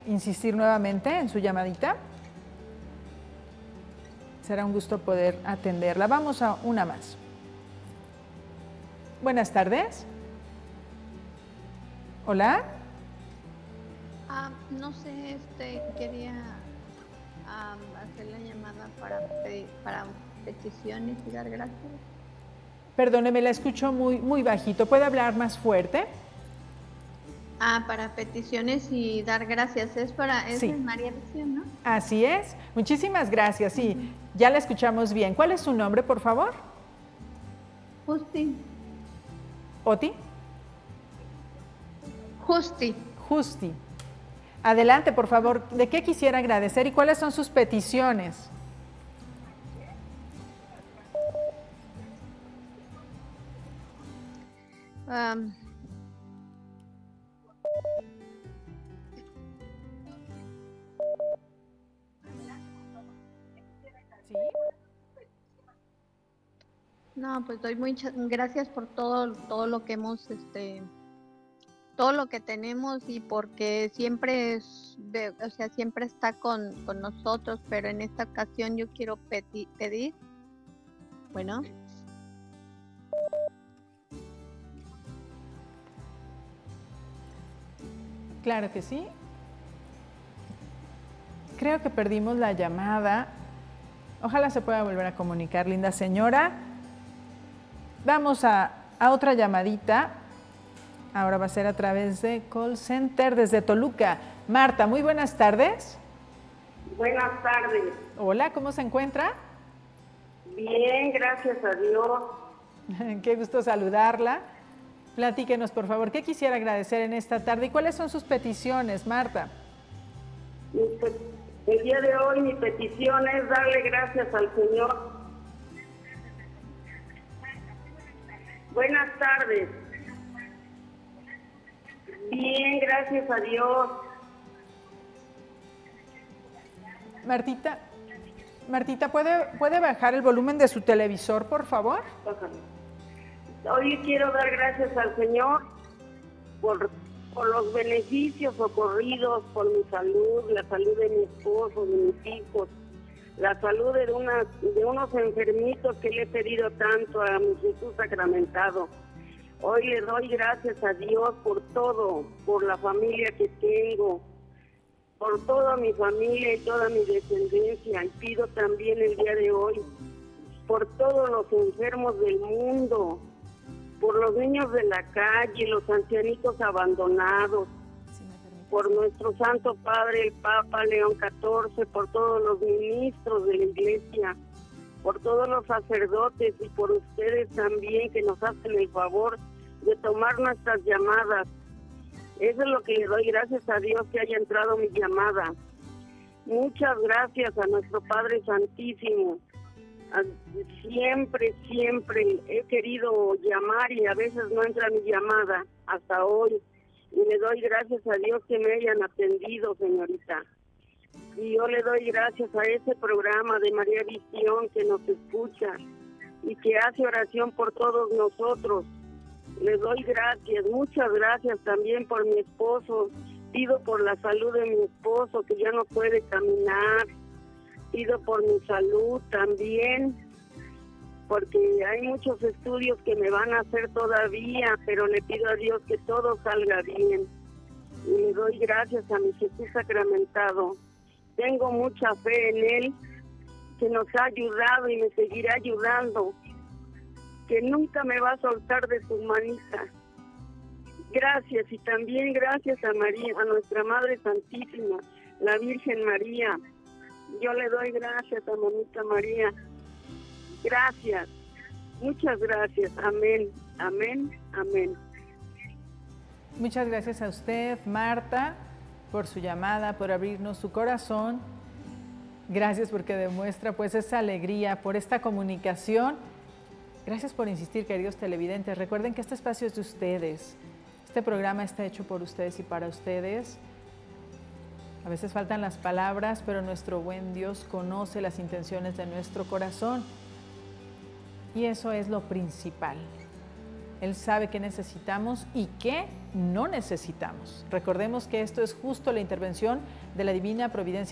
insistir nuevamente en su llamadita. Será un gusto poder atenderla. Vamos a una más. Buenas tardes. Hola. No sé, quería hacer la llamada para peticiones y dar gracias. Perdóneme, la escucho muy bajito. ¿Puede hablar más fuerte? Para peticiones y dar gracias. Es Sí. María Visión, ¿no? Así es. Muchísimas gracias. Sí, ya la escuchamos bien. ¿Cuál es su nombre, por favor? Justi. ¿Oti? Justi. Justi. Adelante, por favor. ¿De qué quisiera agradecer y cuáles son sus peticiones? ¿Sí? No, pues doy muchas gracias por todo lo que hemos, todo lo que tenemos y porque siempre siempre está con nosotros, pero en esta ocasión yo quiero pedir, bueno. Claro que sí. Creo que perdimos la llamada. Ojalá se pueda volver a comunicar, linda señora. Vamos a otra llamadita. Ahora va a ser a través de Call Center desde Toluca. Marta, muy buenas tardes. Buenas tardes. Hola, ¿cómo se encuentra? Bien, gracias a Dios. Qué gusto saludarla. Platíquenos, por favor, ¿qué quisiera agradecer en esta tarde y cuáles son sus peticiones, Marta? El día de hoy mi petición es darle gracias al Señor. Buenas tardes. Bien, gracias a Dios. Martita, ¿puede bajar el volumen de su televisor, por favor? Hoy quiero dar gracias al Señor por los beneficios ocurridos, por mi salud, la salud de mi esposo, de mis hijos, la salud de unos enfermitos que le he pedido tanto a mi Jesús sacramentado. Hoy le doy gracias a Dios por todo, por la familia que tengo, por toda mi familia y toda mi descendencia. Y pido también el día de hoy por todos los enfermos del mundo, por los niños de la calle, los ancianitos abandonados, por nuestro Santo Padre, el Papa León XIV, por todos los ministros de la Iglesia, por todos los sacerdotes y por ustedes también que nos hacen el favor de tomar nuestras llamadas. Eso es lo que le doy gracias a Dios que haya entrado mi llamada. Muchas gracias a nuestro Padre Santísimo. Siempre he querido llamar y a veces no entra mi llamada hasta hoy. Y le doy gracias a Dios que me hayan atendido, señorita. Y yo le doy gracias a ese programa de María Visión que nos escucha y que hace oración por todos nosotros. Le doy gracias, muchas gracias también por mi esposo. Pido por la salud de mi esposo que ya no puede caminar. Pido por mi salud también, porque hay muchos estudios que me van a hacer todavía, pero le pido a Dios que todo salga bien. Y le doy gracias a mi Jesús sacramentado. Tengo mucha fe en Él, que nos ha ayudado y me seguirá ayudando, que nunca me va a soltar de sus manitas. Gracias, y también gracias a María, a nuestra Madre Santísima, la Virgen María. Yo le doy gracias a Mamita María. Gracias, muchas gracias. Amén, amén, amén. Muchas gracias a usted, Marta, por su llamada, por abrirnos su corazón. Gracias porque demuestra pues esa alegría, por esta comunicación. Gracias por insistir, queridos televidentes. Recuerden que este espacio es de ustedes. Este programa está hecho por ustedes y para ustedes. A veces faltan las palabras, pero nuestro buen Dios conoce las intenciones de nuestro corazón. Y eso es lo principal. Él sabe qué necesitamos y qué no necesitamos. Recordemos que esto es justo la intervención de la divina providencia